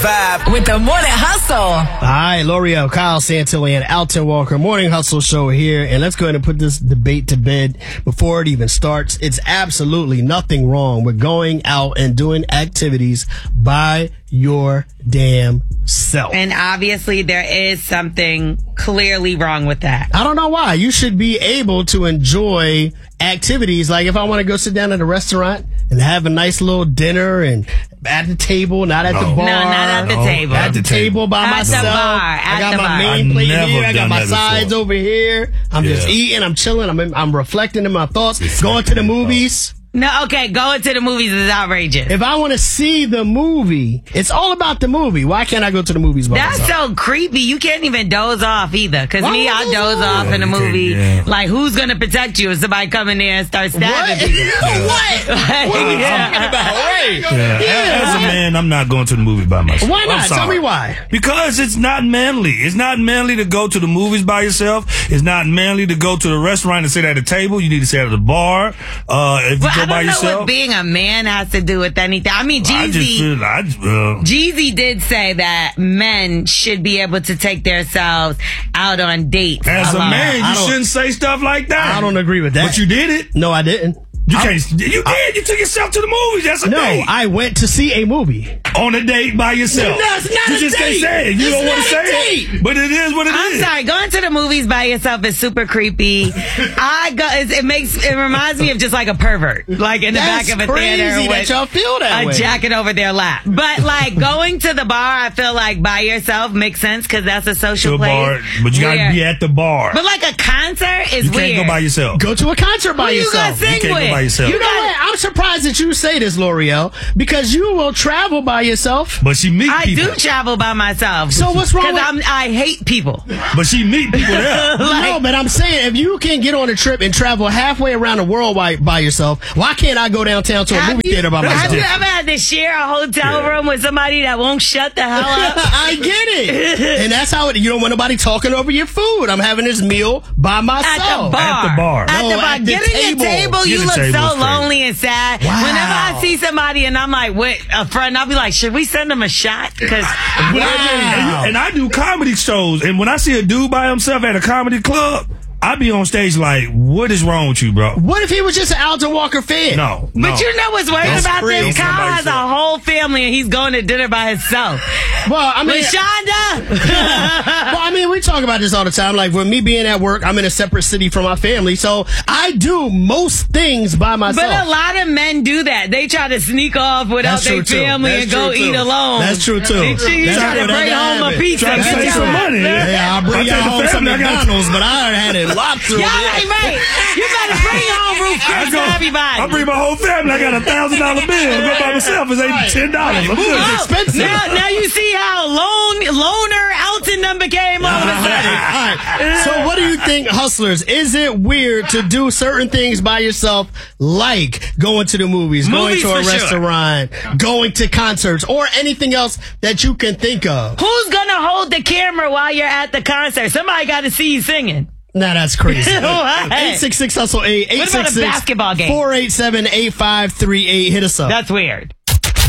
Vibe with the Morning Hustle. All right, L'Oreal, Kyle Santilli, and Alton Walker. Morning Hustle show here. And let's go ahead and put this debate to bed before it even starts. It's absolutely nothing wrong with going out and doing activities by your damn self. And obviously there is something clearly wrong with that. I don't know why. You should be able to enjoy activities. Like if I want to go sit down at a restaurant and have a nice little dinner and at the table, not at the bar. No, not at the table. At the table by myself. I got my main plate here. I got my sides over here. I'm just eating. I'm chilling. I'm reflecting in my thoughts. Going to the movies. No, okay, going to the movies is outrageous. If I want to see the movie, it's all about the movie. Why can't I go to the movies by myself? That's so creepy. You can't even doze off either. Because I doze off in a movie. Like, who's going to protect you if somebody come in there and start stabbing people? What? What are you talking about? As a man, I'm not going to the movie by myself. Why not? Tell me why. Because it's not manly. It's not manly to go to the movies by yourself. It's not manly to go to the restaurant and sit at a table. You need to sit at the bar. I don't know what being a man has to do with anything. I mean, Jeezy did say that men should be able to take themselves out on dates. As a man, you shouldn't say stuff like that. I don't agree with that. But you did it. No, I didn't. You did. You took yourself to the movies. That's a date. No, I went to see a movie. On a date by yourself. No, it's not you a just date. can't say it. You don't want to say it. But it is what it is. I'm sorry. Going to the movies by yourself is super creepy. It reminds me of just like a pervert. Like in the back of a theater with that y'all feel that way. Jacket over their lap. But like going to the bar, I feel like by yourself makes sense because that's a social place. Bar, but you got to be at the bar. But like a concert is weird. You can't go by yourself. Go to a concert by yourself. You can't go by yourself. You know what? I'm surprised that you say this, L'Oreal, because you will travel by yourself. But she meet people. I do travel by myself. So what's wrong with... Because I hate people. But she meet people there. No, but I'm saying if you can get on a trip and travel halfway around the world by yourself, why can't I go downtown to a movie theater by myself? Have you ever had to share a hotel room with somebody that won't shut the hell up? I get it. And that's how you don't want nobody talking over your food. I'm having this meal by myself. At the bar. At the bar. Get in your table. You look so lonely and sad. Wow. Whenever I see somebody and I'm like with a friend, I'll be like, should we send them a shot? Because and I do comedy shows, and when I see a dude by himself at a comedy club, I be on stage like, what is wrong with you, bro? What if he was just an Alton Walker fan? No. But you know what's worse about this? Kyle has a whole family and he's going to dinner by himself. Well, I mean... With Shonda? Well, I mean, we talk about this all the time. Like, with me being at work, I'm in a separate city from my family, so I do most things by myself. But a lot of men do that. They try to sneak off without their family and go eat alone. That's true, too. You try to bring home a pizza. Try to save some money. Yeah, I'll bring y'all home some McDonald's, but I had it lobster. Y'all ain't right. You better bring home Ruth Chris to everybody. I bring my whole family. I got $1,000 bill. I go by myself. It's $10. It's expensive. Now you see how loner Alton number came all of a sudden. All right. So what do you think, hustlers? Is it weird to do certain things by yourself, like going to the movies, going to a restaurant, going to concerts, or anything else that you can think of? Who's going to hold the camera while you're at the concert? Somebody got to see you singing. Nah, that's crazy. 866 Hustle 8. What about a basketball game? 487-8538. Hit us up. That's weird.